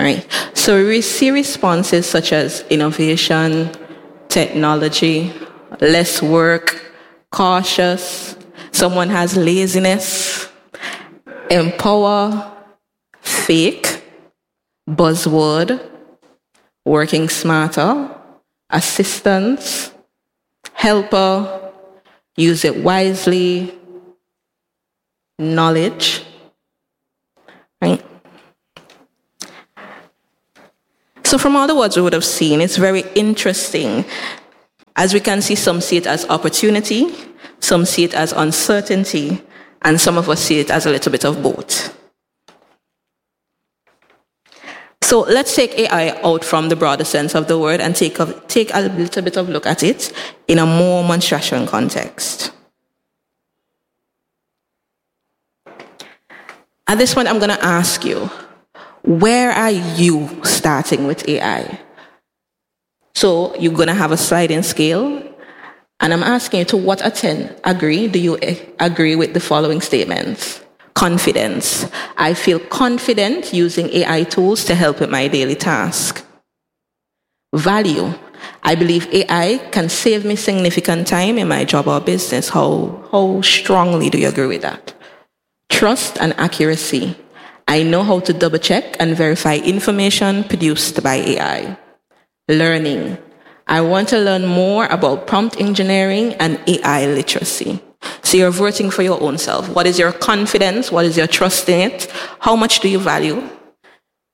Right. So we see responses such as innovation, technology, less work, cautious, someone has laziness, empower, fake, buzzword, working smarter, assistance, helper, use it wisely, knowledge, right? So from all the words we would have seen, it's very interesting. As we can see, some see it as opportunity, some see it as uncertainty, and some of us see it as a little bit of both. So let's take AI out from the broader sense of the word and take a little bit of look at it in a more Monstration context. At this point, I'm going to ask you, where are you starting with AI? So you're going to have a sliding scale, and I'm asking you, to what extent do you agree with the following statements? Confidence. I feel confident using AI tools to help with my daily task. Value. I believe AI can save me significant time in my job or business. How strongly do you agree with that? Trust and accuracy. I know how to double check and verify information produced by AI. Learning. I want to learn more about prompt engineering and AI literacy. So you're voting for your own self. What is your confidence? What is your trust in it? How much do you value?